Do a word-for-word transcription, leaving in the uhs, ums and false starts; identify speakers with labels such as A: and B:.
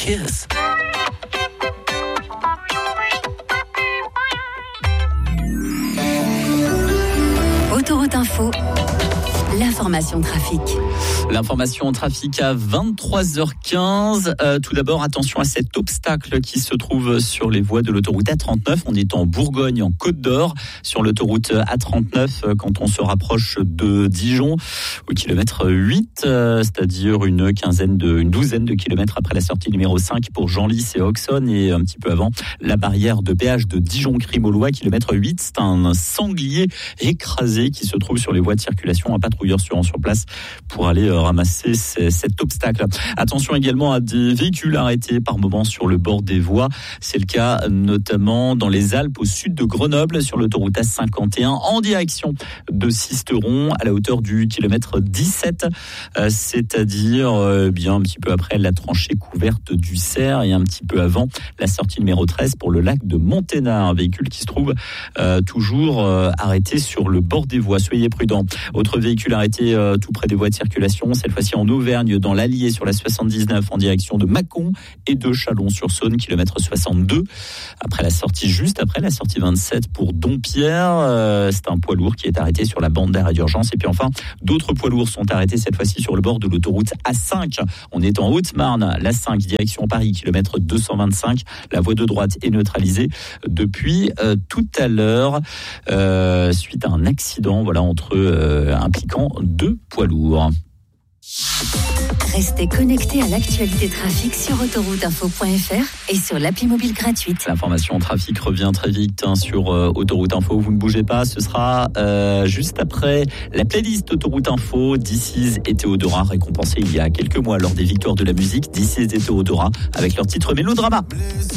A: kiss.
B: Autoroute Info, l'information trafic.
C: L'information trafic à vingt-trois heures quinze. Euh, tout d'abord, attention à cet obstacle qui se trouve sur les voies de l'autoroute A trente-neuf. On est en Bourgogne, en Côte d'Or, sur l'autoroute A trente-neuf, quand on se rapproche de Dijon, au kilomètre huit, euh, c'est-à-dire une quinzaine de, une douzaine de kilomètres après la sortie numéro cinq pour Genlis et Auxonne, et un petit peu avant la barrière de péage de Dijon-Crimolois, kilomètre huit. C'est un sanglier écrasé qui se trouve sur les voies de circulation. Un patrouilleur seront sur place pour aller euh, ramasser cet obstacle. Attention également à des véhicules arrêtés par moments sur le bord des voies. C'est le cas notamment dans les Alpes, au sud de Grenoble, sur l'autoroute A cinquante et un, en direction de Sisteron, à la hauteur du kilomètre dix-sept, euh, c'est-à-dire euh, bien un petit peu après la tranchée couverte du Cerf et un petit peu avant la sortie numéro treize pour le lac de Monténard. Un véhicule qui se trouve euh, toujours euh, arrêté sur le bord des voies. Soyez prudents. Autre véhicule arrêté euh, tout près des voies de circulation, cette fois-ci en Auvergne, dans l'Allier sur la soixante-dix-neuf, en direction de Mâcon et de Chalon-sur-Saône, kilomètre soixante-deux. Après la sortie, juste après la sortie vingt-sept pour Dompierre, euh, c'est un poids lourd qui est arrêté sur la bande d'arrêt d'urgence. Et puis enfin, d'autres poids lourds sont arrêtés cette fois-ci sur le bord de l'autoroute A cinq. On est en Haute-Marne, l'A cinq, direction Paris, kilomètre deux cent vingt-cinq. La voie de droite est neutralisée depuis euh, tout à l'heure, euh, suite à un accident, voilà, entre euh, impliquant deux poids lourds.
B: Restez connectés à l'actualité trafic sur autoroute info point f r et sur l'appli mobile gratuite.
C: L'information trafic revient très vite hein, sur euh, Autoroute Info. Vous ne bougez pas, ce sera euh, juste après la playlist Autoroute Info. This Is et Théodora, récompensés il y a quelques mois lors des victoires de la musique. This Is et Théodora avec leur titre Mélodrama.